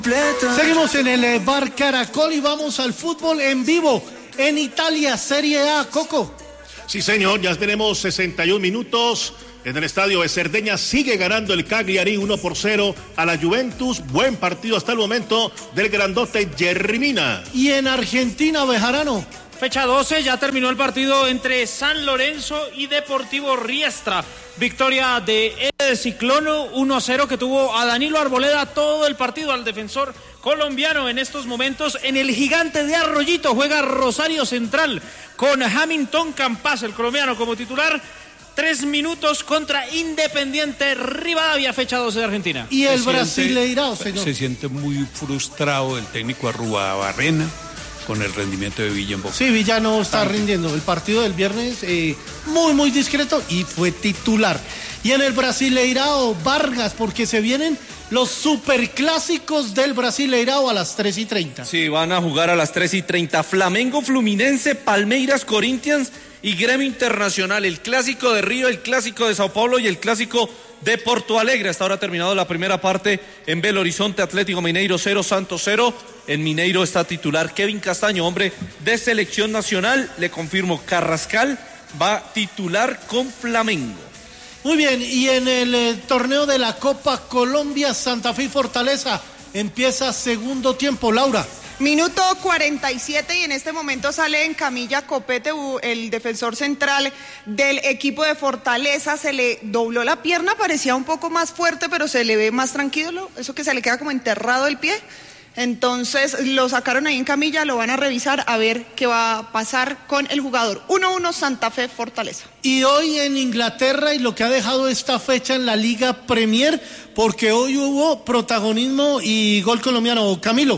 Seguimos en el Bar Caracol y vamos al fútbol en vivo en Italia, Serie A. Coco. Sí, señor, ya tenemos 61 minutos en el estadio de Cerdeña. Sigue ganando el Cagliari 1-0 a la Juventus. Buen partido hasta el momento del grandote Jerry Mina. Y en Argentina, Bejarano. Fecha 12, ya terminó el partido entre San Lorenzo y Deportivo Riestra. Victoria de el Ciclono 1-0 que tuvo a Danilo Arboleda todo el partido, al defensor colombiano. En estos momentos en el Gigante de Arroyito juega Rosario Central con Hamilton Campas, el colombiano, como titular. 3 minutos contra Independiente Rivadavia, fecha 12 de Argentina. Y el Brasileirao, señor. Se siente muy frustrado el técnico Arruabarrena con el rendimiento de Villa en Boca. Sí, Villa no está rindiendo. El partido del viernes muy discreto y fue titular. Y en el Brasileirao, Vargas, porque se vienen los superclásicos del Brasileirao a las 3:30. Sí, van a jugar a las 3:30. Flamengo, Fluminense, Palmeiras, Corinthians y Gremio Internacional. El clásico de Río, el clásico de Sao Paulo y el clásico de Porto Alegre. Hasta ahora ha terminado la primera parte en Belo Horizonte. Atlético Mineiro 0, Santos 0. En Mineiro está titular Kevin Castaño, hombre de selección nacional. Le confirmo, Carrascal va titular con Flamengo. Muy bien, y en el torneo de la Copa Colombia, Santa Fe y Fortaleza, empieza segundo tiempo. Laura. Minuto 47 y en este momento sale en camilla Copete, el defensor central del equipo de Fortaleza. Se le dobló la pierna, parecía un poco más fuerte, pero se le ve más tranquilo, eso que se le queda como enterrado el pie. Entonces lo sacaron ahí en camilla, lo van a revisar a ver qué va a pasar con el jugador. 1-1 Santa Fe Fortaleza. Y hoy en Inglaterra, y lo que ha dejado esta fecha en la Liga Premier, porque hoy hubo protagonismo y gol colombiano. Camilo.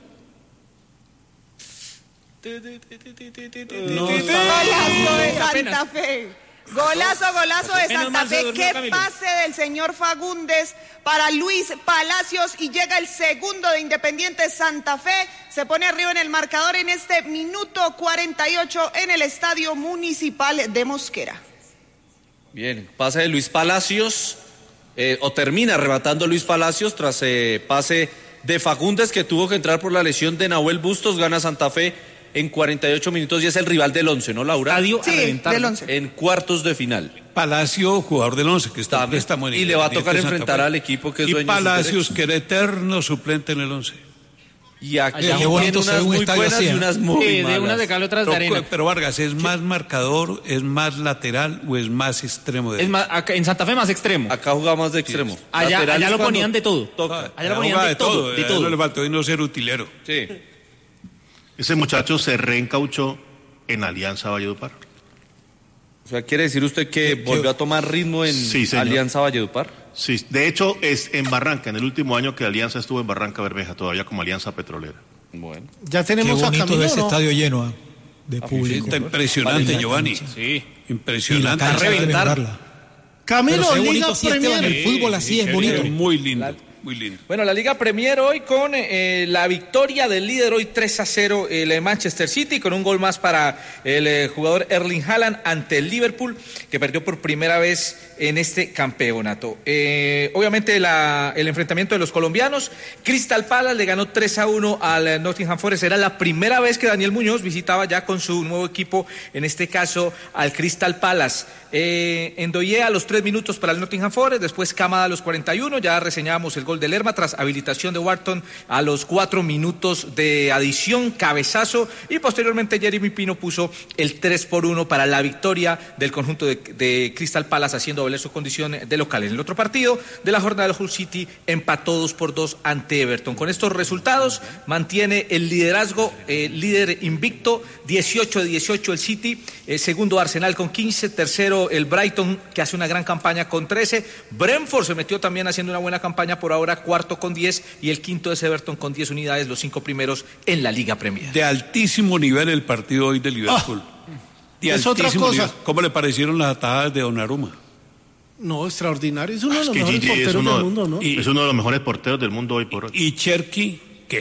Golazo de Santa Fe. Golazo de Santa Fe. Qué pase del señor Fagundes para Luis Palacios y llega el segundo de Independiente Santa Fe. Se pone arriba en el marcador en este minuto 48 en el Estadio Municipal de Mosquera. Bien, pase de Luis Palacios, o termina arrebatando Luis Palacios tras pase de Fagundes, que tuvo que entrar por la lesión de Nahuel Bustos. Gana Santa Fe en 48 minutos y es el rival del 11, ¿no, Laura? Sí, del 11. En cuartos de final. Palacio, jugador del 11, que está muy y le va a tocar enfrentar al equipo que es dueño de Palacios, que era eterno suplente en el 11. Y aquí tiene unas muy buenas y unas muy malas. De unas de cal, otras de arena. Pero Vargas, ¿es más marcador, es más lateral o es más extremo? En Santa Fe más extremo. Acá jugaba más de extremo. Sí. Allá lo ponían de todo. Allá lo ponían de todo. De todo. No le faltó y no ser utilero. Sí. Ese muchacho se reencauchó en Alianza Valledupar. O sea, ¿quiere decir usted que volvió a tomar ritmo en Alianza Valledupar? Sí, de hecho es en Barranca, en el último año que Alianza estuvo en Barranca Bermeja, todavía como Alianza Petrolera. Bueno. Ya tenemos a Camilo, ese estadio lleno de público. Está impresionante, Giovanni. Sí. Impresionante. A reventar. Camilo, Liga Premier. El fútbol así es bonito. Muy lindo. Muy lindo. Bueno, la Liga Premier hoy con la victoria del líder hoy 3-0 el Manchester City, con un gol más para el jugador Erling Haaland ante el Liverpool, que perdió por primera vez en este campeonato. Obviamente el enfrentamiento de los colombianos, Crystal Palace le ganó 3-1 al Nottingham Forest. Era la primera vez que Daniel Muñoz visitaba ya con su nuevo equipo, en este caso al Crystal Palace. Endoye a los 3 minutos para el Nottingham Forest, después Kamada a los 41, ya reseñábamos el gol de Lerma tras habilitación de Wharton a los 4 minutos de adición, cabezazo, y posteriormente Jeremy Pino puso el 3-1 para la victoria del conjunto de Crystal Palace, haciendo valer su condición de local. En el otro partido de la jornada, el Hull City empató 2-2 ante Everton. Con estos resultados mantiene el liderazgo, líder invicto, 18-18 el City, segundo Arsenal con 15, tercero el Brighton, que hace una gran campaña con 13, Brentford se metió también haciendo una buena campaña por ahora, cuarto con 10, y el quinto es Everton con 10 unidades, los 5 primeros en la Liga Premier. De altísimo nivel el partido hoy de Liverpool. Es otra cosa. Nivel. ¿Cómo le parecieron las atajadas de Donnarumma? No, extraordinario. Es uno de los mejores Gigi porteros del mundo, ¿no? Es uno de los mejores porteros del mundo hoy por hoy. Y Cherky, que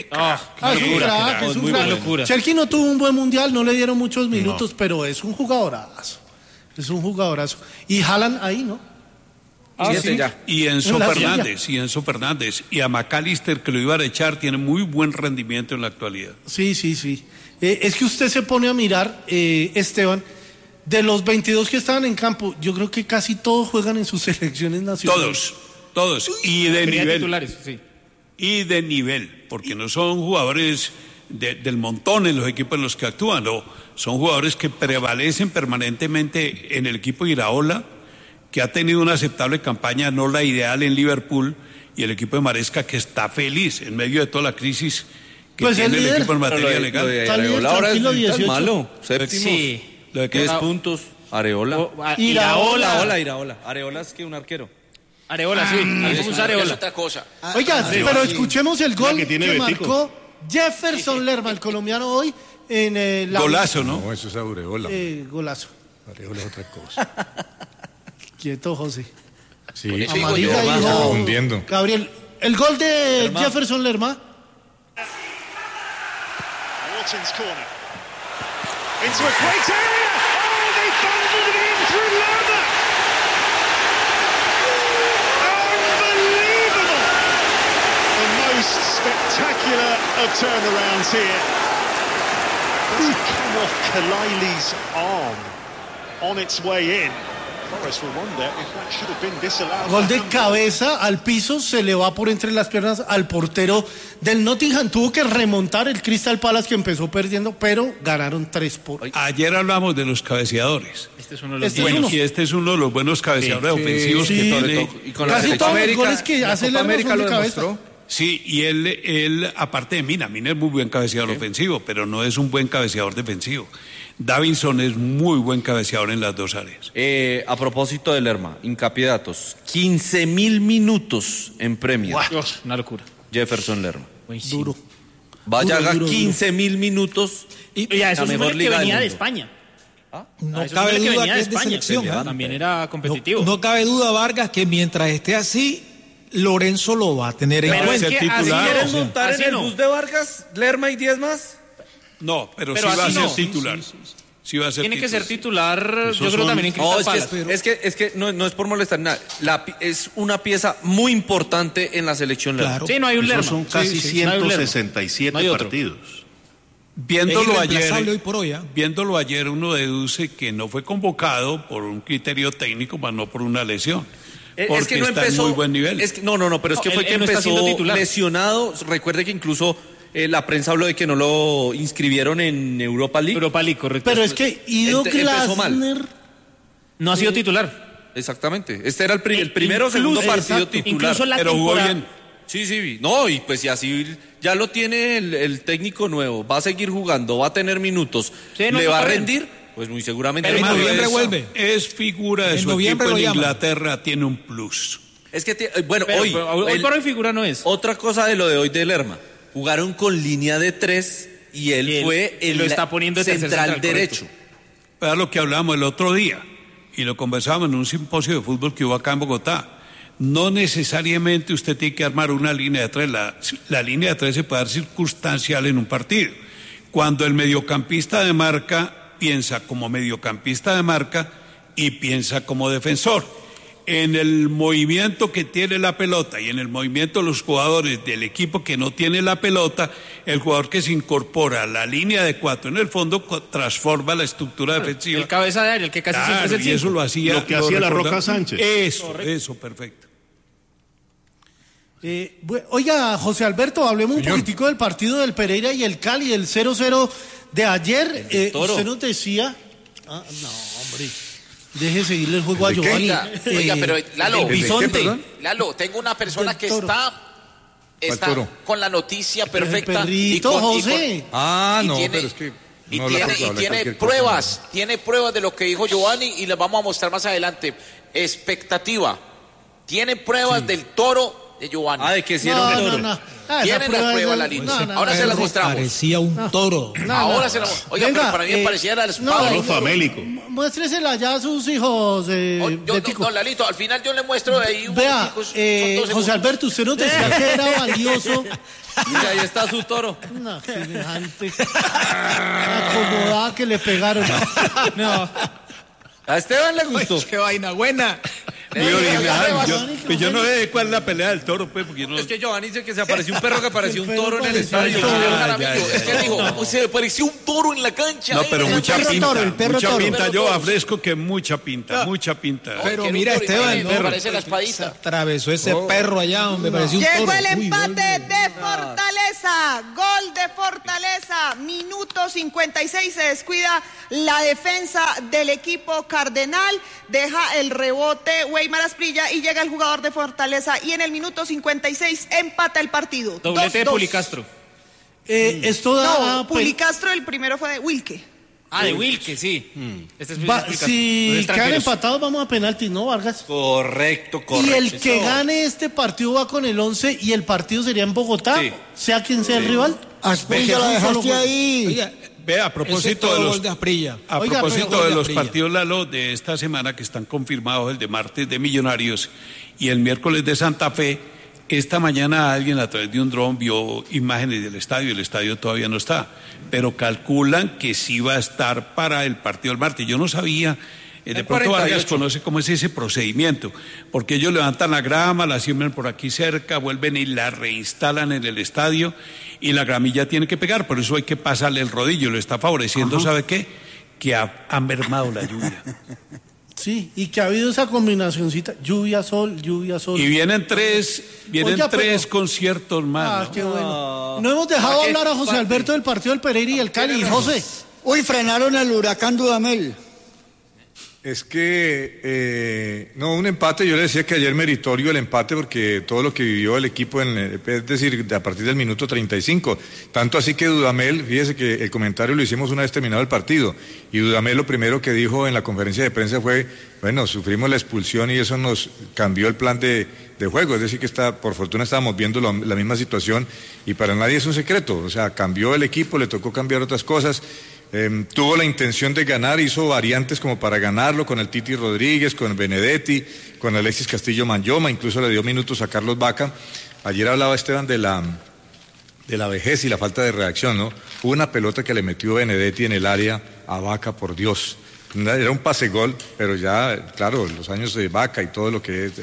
es un gran locura. Cherky no tuvo un buen mundial, no le dieron muchos minutos, pero es un jugadorazo. Es un jugadorazo. Y Haaland ahí, ¿no? 7 ya. Y Enzo En la Fernández, y a McAllister, que lo iban a echar, tiene muy buen rendimiento en la actualidad. Sí. Es que usted se pone a mirar, Esteban, de los 22 que estaban en campo, yo creo que casi todos juegan en sus selecciones nacionales. Todos. Y de nivel. Titulares, sí. Y de nivel, porque no son jugadores del montón en los equipos en los que actúan, no, son jugadores que prevalecen permanentemente en el equipo Iraola, que ha tenido una aceptable campaña, no la ideal en Liverpool, y el equipo de Maresca, que está feliz en medio de toda la crisis que Pues tiene el el líder. equipo en materia Lo de legal. Areola ahora es tranquilo, tan 18. malo. Séptimos. Sí. Lo de 10 puntos. Areola. Iraola. Areola es que un arquero. Areola, sí. Alfonso Areola. otra cosa. Oiga, pero escuchemos el gol que que, tiene Betico. marcó Jefferson Lerma, el colombiano hoy, en la... Golazo, ¿no? No, eso es Aureola. Golazo. Aureola es otra cosa. Quieto, José. Sí, eso digo Amarilla, yo, hijo. está confundiendo. Gabriel, el gol de Jefferson Lerma. Wharton's corner. Into a great area. Oh, they bundled it in through Lerma. Unbelievable. The most spectacular of turnarounds here. Does it come off Kalai's arm on its way in? Forrest will wonder if that should have been disallowed. Gol de cabeza al piso, se le va por entre las piernas al portero del Nottingham. Tuvo que remontar el Crystal Palace, que empezó perdiendo, pero ganaron 3-0. Ayer hablamos de los cabeceadores. Este es uno de los Este es buenos. uno. Y este es uno de los buenos cabeceadores ofensivos sí, que sobre tiene. Y con la Casi Copa todos los América, goles que la hace Copa Lerma América son de lo cabeza. demostró. Sí, y él aparte de Mina es muy buen cabeceador ofensivo, pero no es un buen cabeceador defensivo. Davinson es muy buen cabeceador en las dos áreas. A propósito de Lerma, hincapié de datos. 15.000 minutos en premio. Una locura. Jefferson Lerma. Duro. Vaya, haga duro. 15.000 minutos. Y a eso la es mejor que liga venía del de mundo. España. No A eso cabe es que duda venía que de es de España. selección. ¿eh? También era competitivo. No cabe duda, Vargas, que mientras esté así, Lorenzo lo va a tener en Pero cuenta. es que titular. así ¿Quieren quieren montar en el bus de Vargas, Lerma y 10 más? No, pero sí Pero va a así ser no. titular. Sí va a ser Tiene que ser titular. titular, Esos yo creo son- también en No, Crystal es Palace. que no es por molestar nada. Es una pieza muy importante en la selección Lerma. Claro. Sí, no hay un Lerma. Esos son casi no hay un Lerma. 167 No hay otro. partidos. Es Viéndolo irreemplazable hoy ayer, por hoy. ¿eh? viéndolo ayer, uno deduce que no fue convocado por un criterio técnico, más no por una lesión. Porque Es que no está empezó. en muy buen nivel. Es que, no, pero es que No, fue él que no está siendo empezó titular. lesionado. Recuerde que incluso la prensa habló de que no lo inscribieron en Europa League. Europa League, correcto. Pero es que Ido empezó mal. Glasner... no ha sido titular. Exactamente. Este era el primero o segundo Incluso- partido exacto. titular. Incluso la pero jugó temporada. bien. Sí. No, y pues y así ya lo tiene el técnico nuevo. Va a seguir jugando, va a tener minutos. Sí, no, ¿Le va a está bien. rendir? Pues muy seguramente. Pero en no. noviembre es, vuelve. es figura de En su noviembre equipo lo en llaman. Inglaterra, tiene un plus. Es que, bueno, Pero, hoy. pero hoy por hoy figura no es. Otra cosa de lo de hoy de Lerma. Jugaron con línea de 3 y él Y él- fue él lo está poniendo de tercer central central, derecho. Era lo que hablamos el otro día y lo conversábamos en un simposio de fútbol que hubo acá en Bogotá. No necesariamente usted tiene que armar una línea de 3. La línea de 3 se puede dar circunstancial en un partido. Cuando el mediocampista de marca piensa como mediocampista de marca y piensa como defensor. En el movimiento que tiene la pelota y en el movimiento de los jugadores del equipo que no tiene la pelota, el jugador que se incorpora a la línea de 4 en el fondo transforma la estructura defensiva. El cabeza de área, el que casi siempre es el y eso 5. lo hacía. Lo que hacía la recordamos. Roca Sánchez. Eso, perfecto. Oiga, José Alberto, hablemos un poquitico del partido del Pereira y el Cali, el 0-0 de ayer. Toro. Usted nos decía... no, hombre. Deje seguirle el juego a Giovanni. Oiga, pero Lalo, el bisonte. Lalo, tengo una persona Del que Toro. está Toro? con la noticia perfecta. perrito, José. Ah, y no, tiene- pero es que y no habla tiene, porque y habla tiene cualquier cosa. pruebas, tiene pruebas de lo que dijo Giovanni y las vamos a mostrar más adelante. Expectativa. Tiene pruebas del Toro de Giovanni. Ah, de que sí era un toro. Esa Tienen las prueba pruebas, es- Lalito. no, no, Ahora no, se las no. mostramos. Parecía un toro. Ahora se las Oiga, Venga, pero para mí me pareciera la espada. no, Toro famélico. Muéstresela ya a sus hijos, Betico. No, Lalito, al final yo le muestro ahí un Vea, momentico, son 2 José segundos. Alberto, usted nos decía que era valioso. Mira, ahí está su toro. No, semejante. La acomodada que le pegaron. No. A Esteban le gustó. Qué vaina buena. Muy original. Yo no sé cuál es la pelea del toro, pues, porque yo no... Es que Giovanni dice que se apareció un perro que apareció un toro en el estadio. Es que dijo, se apareció un toro en la cancha. No, pero mucha pinta, mucha toro. pinta. Yo afresco que mucha pinta. Pero mira, Esteban, me parece la espadita. Atravesó ese perro allá, me pareció un toro. Llegó el empate de Fortaleza, gol de Fortaleza, minuto 56, se descuida la defensa del equipo cardenal, deja el rebote Weimar Asprilla y llega el jugador de Fortaleza y en el minuto 56 empata el partido. Doblete de 2-2. Pulicastro. Esto da... No, Pulicastro el primero fue de Wilke. De Wilke, sí. Este es si quedan empatados vamos a penaltis, ¿no, Vargas? Correcto. Y el que gane este partido va con el 11 y el partido sería en Bogotá, sea quien sea el rival. Asprilla la dejaste ahí. Oiga, Ve, a propósito de los, de partidos, Lalo, de esta semana que están confirmados, el de martes de Millonarios y el miércoles de Santa Fe, esta mañana alguien a través de un dron vio imágenes del estadio, el estadio todavía no está, pero calculan que sí va a estar para el partido del martes. Yo no sabía, de pronto Vargas conoce cómo es ese procedimiento, porque ellos levantan la grama, la siembran por aquí cerca, vuelven y la reinstalan en el estadio y la gramilla tiene que pegar, por eso hay que pasarle el rodillo, lo está favoreciendo, ¿sabe qué? Que ha mermado la lluvia. Sí, y que ha habido esa combinacioncita, lluvia, sol. Y vienen tres conciertos más. ¿No? Qué bueno. No hemos dejado hablar a José Alberto del partido del Pereira y el Cali. José. Uy, frenaron el huracán Dudamel. Es que, un empate, yo le decía que ayer meritorio el empate porque todo lo que vivió el equipo, es decir, a partir del minuto 35, tanto así que Dudamel, fíjese que el comentario lo hicimos una vez terminado el partido, y Dudamel lo primero que dijo en la conferencia de prensa fue, bueno, sufrimos la expulsión y eso nos cambió el plan de juego, es decir que por fortuna estábamos viendo la misma situación y para nadie es un secreto, o sea, cambió el equipo, le tocó cambiar otras cosas. Tuvo la intención de ganar, hizo variantes como para ganarlo con el Titi Rodríguez, con Benedetti, con Alexis Castillo Manyoma, incluso le dio minutos a Carlos Vaca. Ayer hablaba Esteban de la vejez y la falta de reacción, ¿no? Hubo una pelota que le metió Benedetti en el área a Vaca, por Dios. Era un pase gol, pero ya, claro, los años de Vaca y todo lo que es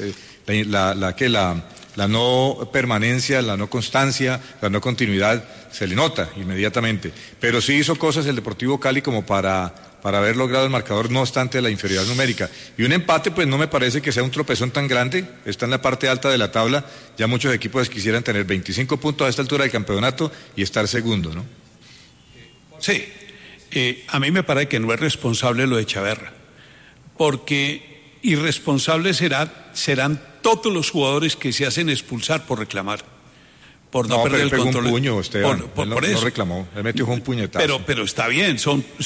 la no permanencia, la no constancia, la no continuidad, se le nota inmediatamente. Pero sí hizo cosas el Deportivo Cali como para haber logrado el marcador, no obstante la inferioridad numérica. Y un empate, pues no me parece que sea un tropezón tan grande, está en la parte alta de la tabla, ya muchos equipos quisieran tener 25 puntos a esta altura del campeonato y estar segundo, ¿no? Sí, a mí me parece que no es responsable lo de Chaverra, porque irresponsables serán todos los jugadores que se hacen expulsar por reclamar, por no perder el control. Un puño, Esteban. Por eso. No reclamó, él metió un puñetazo. Pero está bien,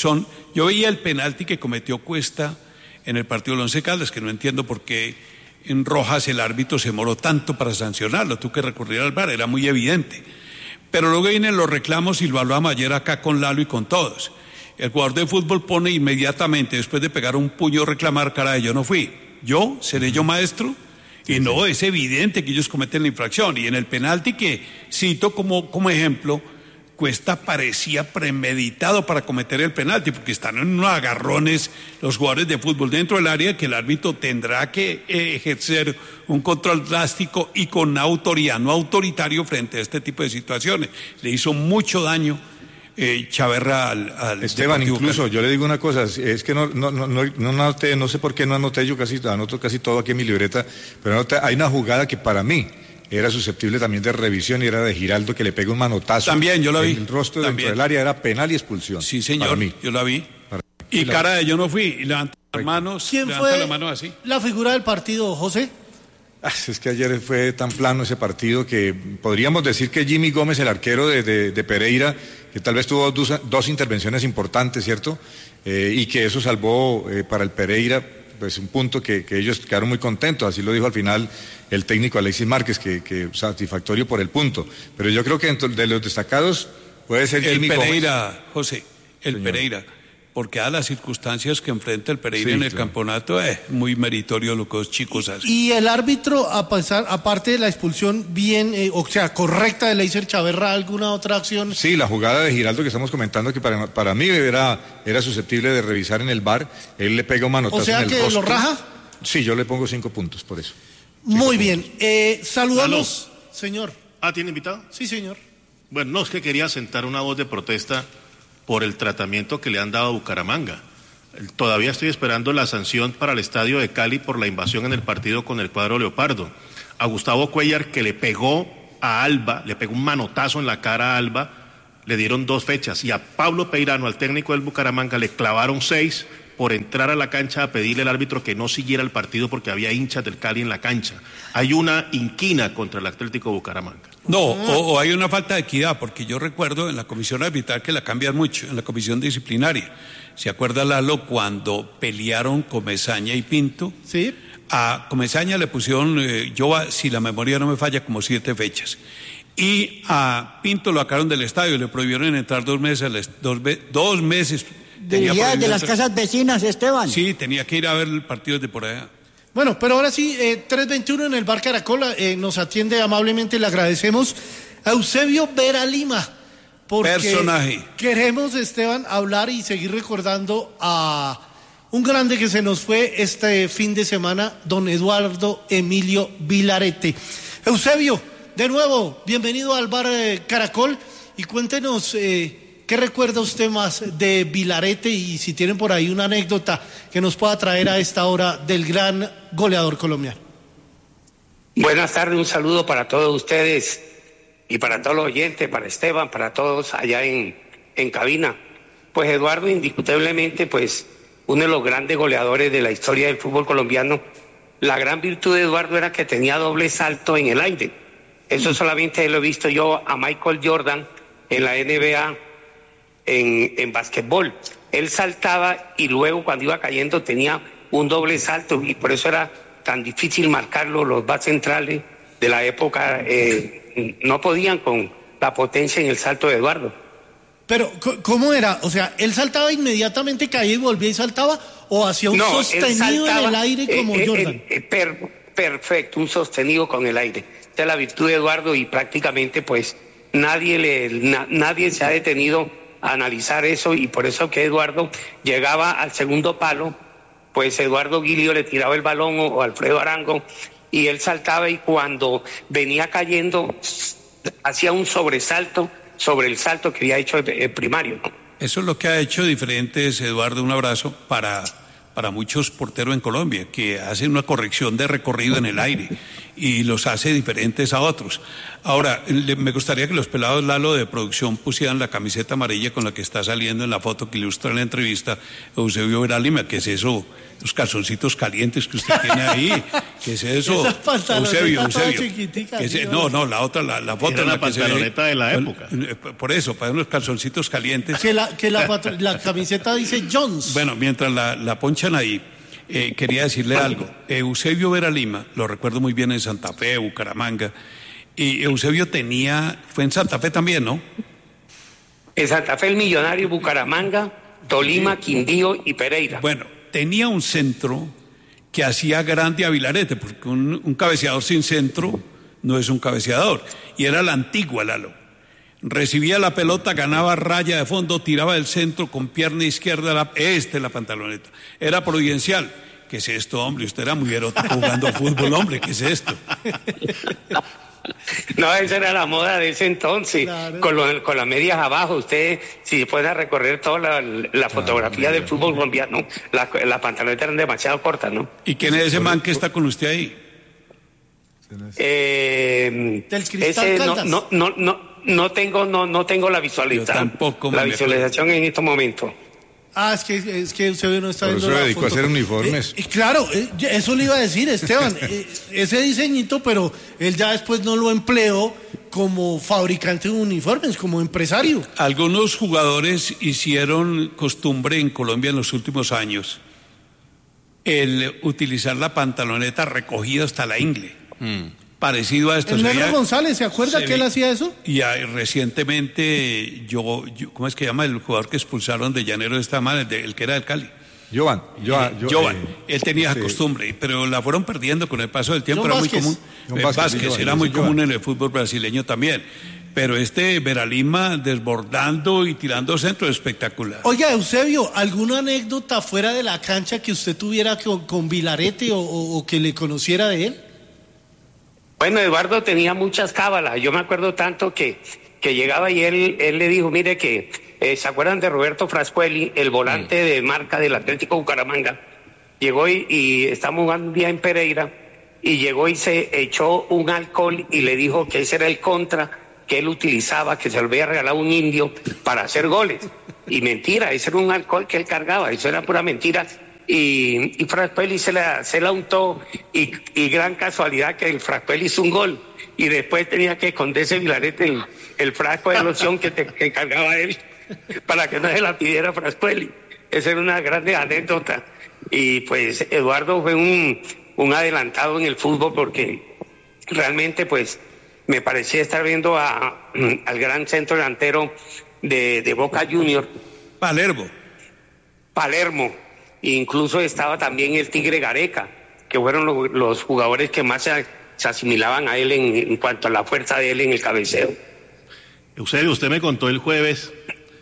yo veía el penalti que cometió Cuesta en el partido del Once Caldas, que no entiendo por qué en Rojas el árbitro se demoró tanto para sancionarlo, tuvo que recurrir al VAR, era muy evidente. Pero luego vienen los reclamos y lo hablamos ayer acá con Lalo y con todos. El jugador de fútbol pone inmediatamente, después de pegar un puño, reclamar, caray, yo no fui. ¿Seré yo maestro? Y no, es evidente que ellos cometen la infracción. Y en el penalti que cito como ejemplo, Cuesta parecía premeditado para cometer el penalti, porque están en unos agarrones los jugadores de fútbol dentro del área que el árbitro tendrá que ejercer un control drástico y con autoridad, no autoritario frente a este tipo de situaciones. Le hizo mucho daño Chaverra al Esteban, Deportivo incluso Cali. yo le digo una cosa, es que no anoté, no sé por qué no anoté, yo anoto casi todo aquí en mi libreta, pero hay una jugada que para mí era susceptible también de revisión y era de Giraldo, que le pega un manotazo. También, yo la vi. El rostro También. dentro del área era penal y expulsión. Sí, señor, para mí. yo la vi. Y cara de yo no fui, y levanta las manos. ¿Quién fue la figura del partido, José? Es que ayer fue tan plano ese partido que podríamos decir que Jimmy Gómez, el arquero de Pereira, que tal vez tuvo dos intervenciones importantes, ¿cierto? Y que eso salvó para el Pereira pues un punto que ellos quedaron muy contentos, así lo dijo al final el técnico Alexis Márquez, que satisfactorio por el punto. Pero yo creo que de los destacados puede ser Jimmy Pereira, Gómez. José, Señor. Pereira. Porque a las circunstancias que enfrenta el Pereira en el campeonato, muy meritorio lo que los chicos hacen. Y el árbitro, aparte de la expulsión bien, correcta de Leiser Chaverra, ¿alguna otra acción? Sí, la jugada de Giraldo que estamos comentando, que para mí era susceptible de revisar en el VAR, él le pega un manotazo en el rostro. ¿Lo raja? Sí, yo le pongo 5 puntos por eso. Muy bien. Saludamos, señor. ¿Tiene invitado? Sí, señor. Bueno, no, es que quería sentar una voz de protesta por el tratamiento que le han dado a Bucaramanga. Todavía estoy esperando la sanción para el estadio de Cali por la invasión en el partido con el cuadro Leopardo. A Gustavo Cuellar, que le pegó a Alba, le pegó un manotazo en la cara a Alba, le dieron 2 fechas. Y a Pablo Peirano, al técnico del Bucaramanga, le clavaron 6 por entrar a la cancha a pedirle al árbitro que no siguiera el partido porque había hinchas del Cali en la cancha. Hay una inquina contra el Atlético Bucaramanga. No, o hay una falta de equidad, porque yo recuerdo en la comisión arbitral que la cambian mucho, en la comisión disciplinaria. ¿Se acuerda, Lalo, cuando pelearon Comesaña y Pinto? Sí. A Comesaña le pusieron, si la memoria no me falla, como 7 fechas. Y a Pinto lo sacaron del estadio, le prohibieron entrar 2 meses, 2 meses. Dirigía de las casas vecinas, Esteban. Sí, tenía que ir a ver el partido de por allá. Bueno, pero ahora sí, 321 en el Bar Caracol, nos atiende amablemente, le agradecemos a Eusebio Vera Lima, porque personaje. Queremos, Esteban, hablar y seguir recordando a un grande que se nos fue este fin de semana, don Eduardo Emilio Vilarete. Eusebio, de nuevo, bienvenido al Bar Caracol y cuéntenos ¿qué recuerda usted más de Vilarete y si tienen por ahí una anécdota que nos pueda traer a esta hora del gran goleador colombiano? Buenas tardes, un saludo para todos ustedes y para todos los oyentes, para Esteban, para todos allá en cabina. Pues Eduardo, indiscutiblemente, pues uno de los grandes goleadores de la historia del fútbol colombiano. La gran virtud de Eduardo era que tenía doble salto en el aire. Eso solamente lo he visto yo a Michael Jordan en la NBA. En básquetbol, él saltaba y luego cuando iba cayendo tenía un doble salto y por eso era tan difícil marcarlo. Los backs centrales de la época no podían con la potencia en el salto de Eduardo. Pero, ¿cómo era? O sea, ¿él saltaba inmediatamente, caía y volvía y saltaba? ¿O hacía un sostenido en el aire como Jordan? Perfecto, un sostenido con el aire. Esta es la virtud de Eduardo y prácticamente pues nadie se ha detenido a analizar eso y por eso que Eduardo llegaba al segundo palo, pues Eduardo Guilio le tiraba el balón o Alfredo Arango y él saltaba y cuando venía cayendo hacía un sobresalto sobre el salto que había hecho el primario. Eso es lo que ha hecho diferentes, Eduardo, un abrazo para muchos porteros en Colombia, que hacen una corrección de recorrido en el aire y los hace diferentes a otros. Ahora, me gustaría que los pelados, Lalo, de producción pusieran la camiseta amarilla con la que está saliendo en la foto que ilustra la entrevista Eusebio Vera Lima. ¿Qué es eso? Los calzoncitos calientes que usted tiene ahí. ¿Qué es eso? Eusebio. No, la otra, la foto. Era en la pantaloneta de la época. Por eso, para unos calzoncitos calientes. Que la camiseta dice Jones. Bueno, mientras la ponchan ahí, quería decirle algo. Eusebio Vera Lima, lo recuerdo muy bien en Santa Fe, Bucaramanga, y Eusebio fue en Santa Fe también, ¿no? En Santa Fe, el Millonario, Bucaramanga, Tolima, Quindío y Pereira. Bueno, tenía un centro que hacía grande a Vilarete, porque un cabeceador sin centro no es un cabeceador, y era la antigua, Lalo. Recibía la pelota, ganaba raya de fondo, tiraba del centro con pierna izquierda, la pantaloneta. Era providencial. ¿Qué es esto, hombre? Usted era muy erótico jugando fútbol, hombre. ¿Qué es esto? No, esa era la moda de ese entonces, claro. con las medias abajo. Usted, si puede recorrer toda la fotografía del fútbol colombiano, las pantalonetas eran demasiado cortas, ¿no? ¿Y quién es ese man que está con usted ahí? Del Cristal Caldas. No tengo la visualización. Yo tampoco. La visualización en estos momentos. Es que usted no está viendo la foto. Por eso se foto. dedicó a hacer uniformes. Claro, eso le iba a decir, Esteban. Ese diseñito, pero él ya después no lo empleó como fabricante de uniformes, como empresario. Algunos jugadores hicieron costumbre en Colombia en los últimos años el utilizar la pantaloneta recogida hasta la ingle. Parecido a esto. El Negro González, ¿se acuerda que él hacía eso? Y recientemente, ¿cómo es que llama el jugador que expulsaron de Llanero de esta manera, el que era del Cali? Jovan. Él tenía esa costumbre, pero la fueron perdiendo con el paso del tiempo. John Era Vázquez. muy común. Vázquez era muy común en el fútbol brasileño también. pero Veralima desbordando y tirando centro espectacular. Oiga, Eusebio, ¿alguna anécdota fuera de la cancha que usted tuviera con Vilarete o que le conociera de él? Bueno, Eduardo tenía muchas cábalas. Yo me acuerdo tanto que llegaba y él le dijo, mire que, ¿se acuerdan de Roberto Frascuelli, el volante de marca del Atlético Bucaramanga? Llegó y estamos jugando un día en Pereira y llegó y se echó un alcohol y le dijo que ese era el contra que él utilizaba, que se lo había regalado un indio para hacer goles. Y mentira, ese era un alcohol que él cargaba, eso era pura mentira. Y Frascuelli se la untó y gran casualidad que el Frascuelli hizo un gol y después tenía que esconderse Vilarete el frasco de loción que cargaba él para que no se la pidiera Frascuelli. Esa era una grande anécdota. Y pues Eduardo fue un adelantado en el fútbol porque realmente pues me parecía estar viendo al gran centro delantero de Boca Junior. Palermo. Incluso estaba también el Tigre Gareca, que fueron los jugadores que más se asimilaban a él en cuanto a la fuerza de él en el cabeceo. Eusebio, usted me contó el jueves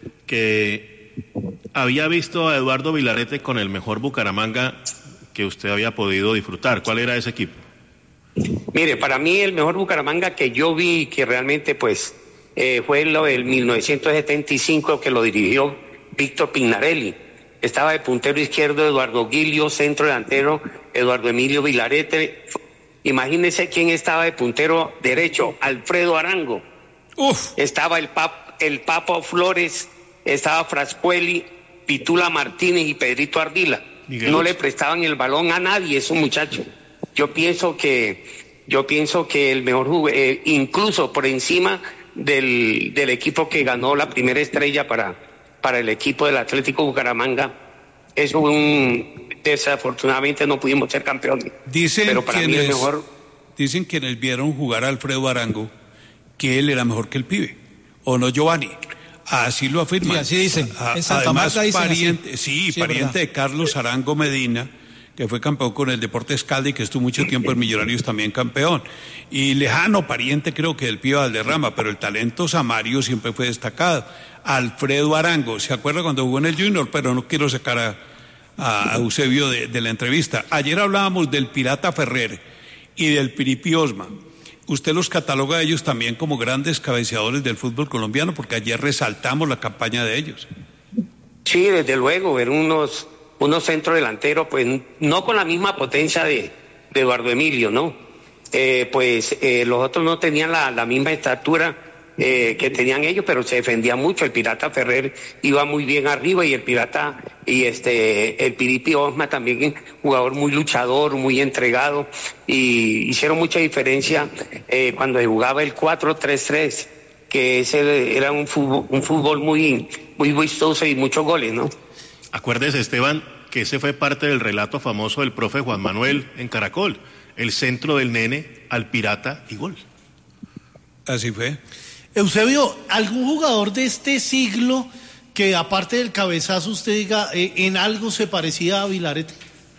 que había visto a Eduardo Vilarete con el mejor Bucaramanga que usted había podido disfrutar. ¿Cuál era ese equipo? Mire, para mí el mejor Bucaramanga que yo vi, que realmente pues fue lo del 1975, que lo dirigió Víctor Pignarelli. Estaba de puntero izquierdo Eduardo Guilio, centro delantero Eduardo Emilio Vilarete. Imagínense quién estaba de puntero derecho, Alfredo Arango. Estaba el Papo Flores, estaba Frascuelli, Pitula Martínez y Pedrito Ardila. No le prestaban el balón a nadie esos muchachos. Yo pienso que el mejor incluso por encima del equipo que ganó la primera estrella para el equipo del Atlético Bucaramanga, eso desafortunadamente no pudimos ser campeones. Pero para mí el mejor. Dicen quienes vieron jugar a Alfredo Arango que él era mejor que el pibe, ¿o no, Giovanni? Así lo afirman. Sí, así dicen. En Santa Además, Marta dicen pariente, así. Pariente de Carlos Arango Medina, que fue campeón con el Deportes Caldas y que estuvo mucho tiempo en Millonarios también campeón. Y lejano pariente creo que del pibe Valderrama, pero el talento samario siempre fue destacado. Alfredo Arango, ¿se acuerda cuando jugó en el Junior? Pero no quiero sacar a Eusebio de la entrevista. Ayer hablábamos del Pirata Ferrer y del Piripi Osma. ¿Usted los cataloga a ellos también como grandes cabeceadores del fútbol colombiano? Porque ayer resaltamos la campaña de ellos. Sí, desde luego, eran unos centrodelanteros, pues no con la misma potencia de Eduardo Emilio, ¿no? Los otros no tenían la misma estatura que tenían ellos, pero se defendía mucho. El Pirata Ferrer iba muy bien arriba y el Piripi Osma también, jugador muy luchador, muy entregado, y hicieron mucha diferencia cuando jugaba el 4-3-3, que ese era un fútbol muy, muy vistoso y muchos goles, ¿no? Acuérdese, Esteban, que ese fue parte del relato famoso del profe Juan Manuel en Caracol, el centro del nene al Pirata y gol. Así fue. Eusebio, ¿algún jugador de este siglo que aparte del cabezazo usted diga en algo se parecía a Vilarete?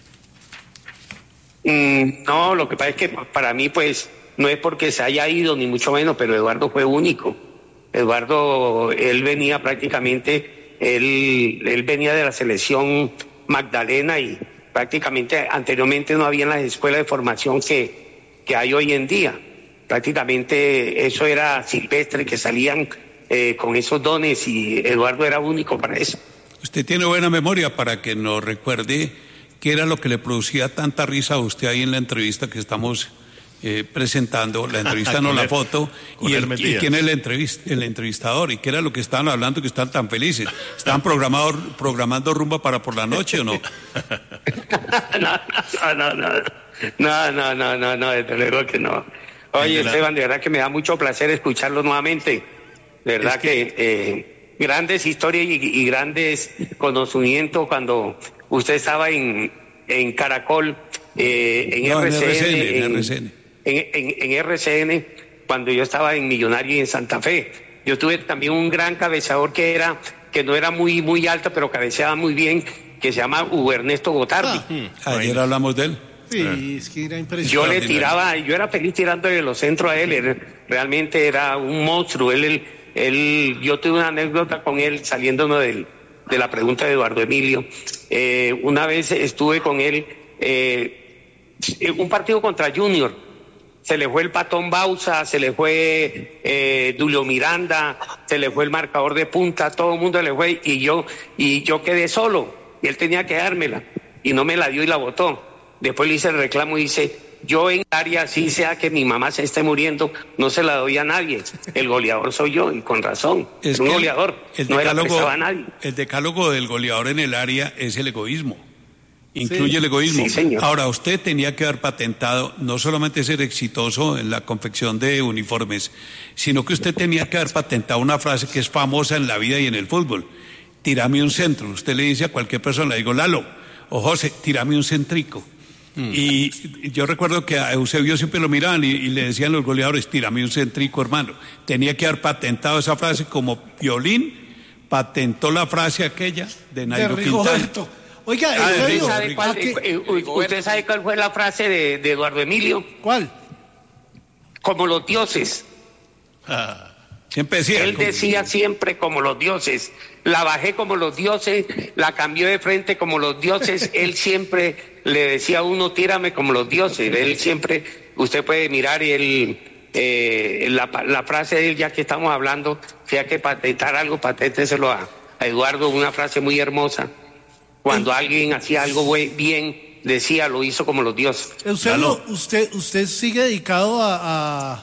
No, lo que pasa es que para mí pues no es porque se haya ido ni mucho menos, pero Eduardo fue único. Eduardo, él venía prácticamente, él venía de la selección Magdalena y prácticamente anteriormente no había las escuelas de formación que hay hoy en día. Prácticamente eso era silvestre, que salían con esos dones, y Eduardo era único para eso. Usted tiene buena memoria para que nos recuerde qué era lo que le producía tanta risa a usted ahí en la entrevista que estamos presentando, la entrevista no la foto, y quién es el entrevistador, y qué era lo que estaban hablando que están tan felices. ¿Estaban programando rumba para por la noche o no? No, desde luego que no. Oye, Esteban, de verdad que me da mucho placer escucharlo nuevamente. De verdad que grandes historias y grandes conocimientos cuando usted estaba en Caracol, en RCN, cuando yo estaba en Millonario y en Santa Fe. Yo tuve también un gran cabeceador que no era muy, muy alto, pero cabeceaba muy bien, que se llama Hugo Ernesto Gotardi. Ayer hablamos de él. Sí, es que era Yo impresionante. le tiraba, yo era feliz tirándole los centros a él, realmente era un monstruo. Yo tuve una anécdota con él saliéndonos de la pregunta de Eduardo Emilio. Una vez estuve con él en un partido contra Junior. Se le fue el Patón Bausa, se le fue Dulio Miranda, se le fue el marcador de punta, todo el mundo le fue y yo quedé solo y él tenía que dármela y no me la dio y la botó. Después le hice el reclamo y dice, yo en área, si sea que mi mamá se esté muriendo, no se la doy a nadie. El goleador soy yo y con razón. Es un goleador, no era prestado a nadie. El decálogo del goleador en el área es el egoísmo. Incluye el egoísmo. Sí, señor. Ahora, usted tenía que haber patentado no solamente ser exitoso en la confección de uniformes, sino que usted tenía que haber patentado una frase que es famosa en la vida y en el fútbol. Tírame un centro. Usted le dice a cualquier persona, le digo, Lalo o José, tírame un centrico. Y yo recuerdo que a Eusebio siempre lo miraban y le decían los goleadores, tírame un centrico, hermano. Tenía que haber patentado esa frase como Violín patentó la frase aquella de Nairo Quintana. Oiga, ¿Usted sabe cuál fue la frase de Eduardo Emilio? ¿Cuál? Como los dioses. Siempre decía. Él decía siempre como los dioses. La bajé como los dioses, la cambió de frente como los dioses. Él siempre le decía a uno, tírame como los dioses. Él siempre, usted puede mirar y la frase de él, ya que estamos hablando, si hay que patentar algo, paténteselo a Eduardo, una frase muy hermosa. Cuando alguien hacía algo bien, decía, lo hizo como los dioses. Eusebio, usted sigue dedicado a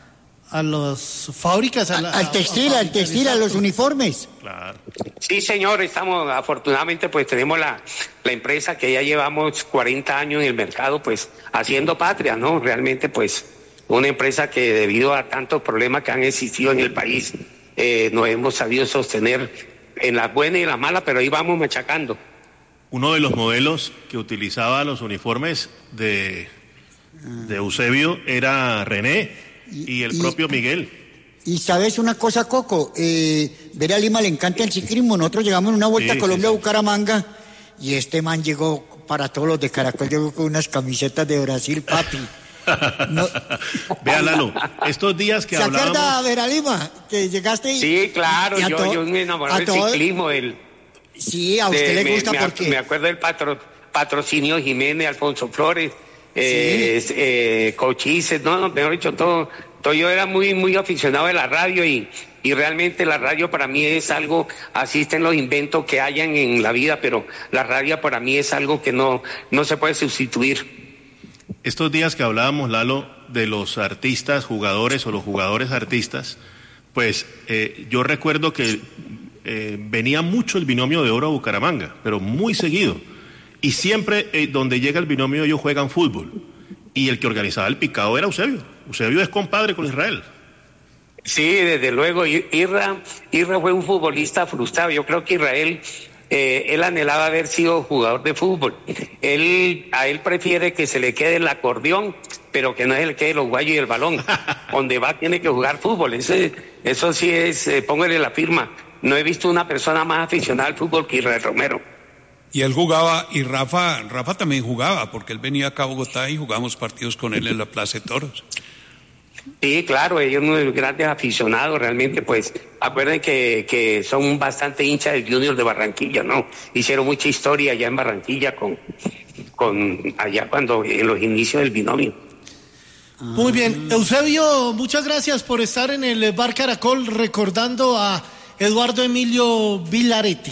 las fábricas, al textil, a los uniformes. Claro. Sí, señor, afortunadamente, pues tenemos la empresa que ya llevamos 40 años en el mercado, pues haciendo patria, ¿no? Realmente, pues, una empresa que debido a tantos problemas que han existido en el país, nos hemos sabido sostener en las buenas y en las malas, pero ahí vamos machacando. Uno de los modelos que utilizaba los uniformes de Eusebio era René y el propio Miguel. Y sabes una cosa, Coco, ver a Lima le encanta el ciclismo. Nosotros llegamos en una vuelta a Colombia, a Bucaramanga, y este man llegó, para todos los de Caracol, llegó con unas camisetas de Brasil, papi. No. Vea, Lalo, estos días que hablábamos... ¿Se acuerda, Vera Lima, que llegaste? Sí, claro, yo me enamoré del ciclismo. Sí, a usted le gusta porque... Me acuerdo del patrocinio Jiménez, Alfonso Flores, Cochices, mejor dicho, todo. Yo era muy aficionado de la radio y realmente la radio para mí es algo, asisten los inventos que hayan en la vida, pero la radio para mí es algo que no se puede sustituir. Estos días que hablábamos, Lalo, de los artistas, jugadores o los jugadores artistas, pues yo recuerdo que venía mucho el binomio de oro a Bucaramanga, pero muy seguido. Y siempre donde llega el binomio ellos juegan fútbol. Y el que organizaba el picado era Eusebio. Eusebio es compadre con Israel. Sí, desde luego. Irra fue un futbolista frustrado. Yo creo que Israel... él anhelaba haber sido jugador de fútbol. A él prefiere que se le quede el acordeón, pero que no se le quede los guayos y el balón. Donde va tiene que jugar fútbol. Eso sí es, póngale la firma. No he visto una persona más aficionada al fútbol que Israel Romero. Y él jugaba, y Rafa también jugaba, porque él venía acá a Bogotá y jugamos partidos con él en la Plaza de Toros. Sí, claro, ellos son unos grandes aficionados, realmente, pues, acuerden que son bastante hinchas del Junior de Barranquilla, ¿no? Hicieron mucha historia allá en Barranquilla con allá cuando, en los inicios del binomio. Muy bien, Eusebio, muchas gracias por estar en el Bar Caracol recordando a Eduardo Emilio Villaretti.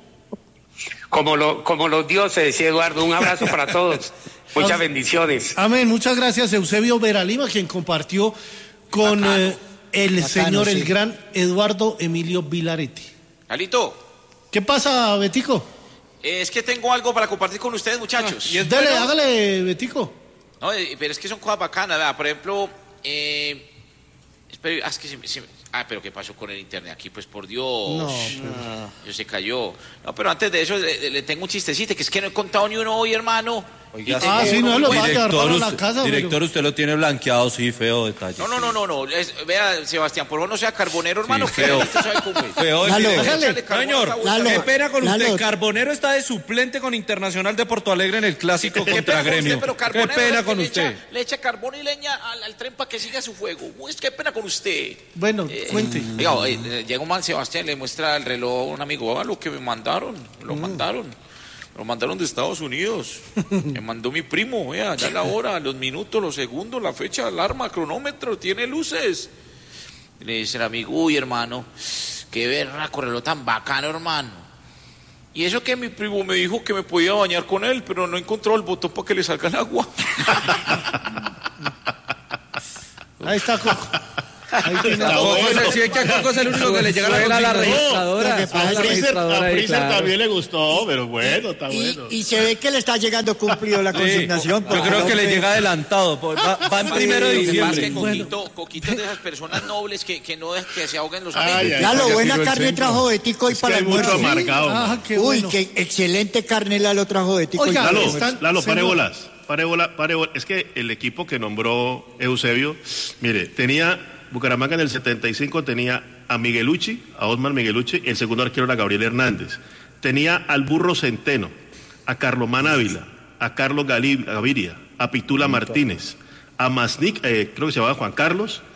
Como los dioses, decía Eduardo, un abrazo para todos. Muchas bendiciones. Amén, muchas gracias Eusebio Veralima, quien compartió con el gran Eduardo Emilio Villaretti. Alito. ¿Qué pasa, Betico? Es que tengo algo para compartir con ustedes, muchachos. Dale, hágale, Betico. No, pero es que son cosas bacanas, ¿verdad? Por ejemplo, pero ¿qué pasó con el internet aquí? Pues por Dios. No. Se cayó. No, pero antes de eso le tengo un chistecito, que es que no he contado ni uno hoy, hermano. Oiga, sí, no, lo va a llevar para la casa. Director, usted lo tiene blanqueado, sí, feo detalle. No. Vea, Sebastián, por favor no sea carbonero, hermano. Sí, feo. Usted sabe cómo es. Feo, Señor, qué pena con usted. Carbonero está de suplente con Internacional de Porto Alegre en el clásico contra Gremio. Qué pena con usted. Le echa carbón y leña al tren para que siga su fuego. Qué pena con usted. Bueno, cuente. Llega un man, Sebastián, le muestra el reloj a un amigo. Lo que me mandaron, lo mandaron de Estados Unidos. Me mandó mi primo, vea, ya la hora, los minutos, los segundos, la fecha, alarma, cronómetro, tiene luces. Y le dice el amigo, uy, hermano, qué berraco reloj tan bacano, hermano. Y eso que mi primo me dijo que me podía bañar con él, pero no encontró el botón para que le salga el agua. Ahí está Coco. Si es que a Coco es el único que le llega la registradora. A Freezer también le gustó, pero bueno, está bueno. Y se ve que le está llegando cumplido la consignación. Yo creo que le llega adelantado. Va en 1 de diciembre. Coquito es de esas personas nobles que no dejan que se ahoguen los amigos. Lalo, buena carne trajo de tico hoy para el almuerzo. Uy, qué excelente carne Lalo trajo de tico. Lalo, pare bolas. Es que el equipo que nombró Eusebio, mire, Bucaramanga en el 75 tenía a Miguelucci, a Osmar Miguelucci, el segundo arquero era Gabriel Hernández. Tenía al Burro Centeno, a Carlomán Ávila, a Carlos Gaviria, a Pitula Martínez, a Masnik, creo que se llamaba Juan Carlos,